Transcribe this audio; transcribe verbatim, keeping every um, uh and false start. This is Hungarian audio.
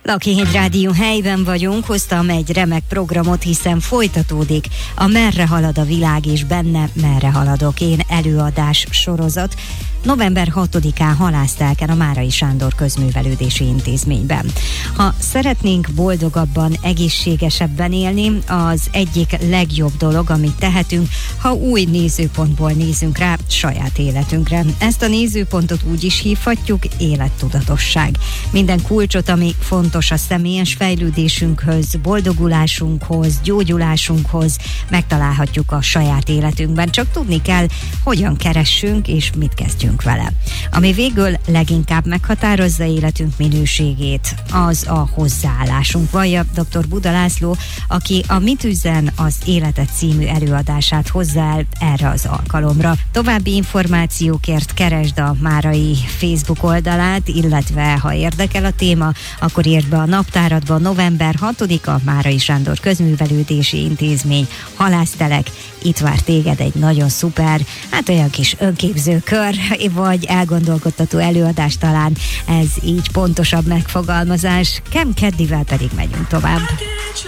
Lakhéd Rádió helyben vagyunk, hoztam egy remek programot, hiszen folytatódik a Merre halad a világ és benne merre haladok én előadás sorozat. november hatodikán Halásztelken a Márai Sándor Közművelődési Intézményben. Ha szeretnénk boldogabban, egészségesebben élni, az egyik legjobb dolog, amit tehetünk, ha új nézőpontból nézünk rá saját életünkre. Ezt a nézőpontot úgy is hívhatjuk, élettudatosság. Minden kulcsot, ami fontos a személyes fejlődésünkhöz, boldogulásunkhoz, gyógyulásunkhoz, megtalálhatjuk a saját életünkben. Csak tudni kell, hogyan keressünk és mit kezdjünk vele. Ami végül leginkább meghatározza életünk minőségét, az a hozzáállásunk, vallja dr. Buda László, aki a Mit üzen az életed című előadását hozzá el erre az alkalomra. További információkért keresd a Márai Facebook oldalát, illetve ha érdekel a téma, akkor írd be a naptáradba. November hatodika, Márai Sándor Közművelődési Intézmény, Halásztelek. Itt vár téged egy nagyon szuper, hát olyan kis önképző kör, vagy elgondolkodtató előadás, talán ez így pontosabb megfogalmazás. Kem Keddivel pedig megyünk tovább.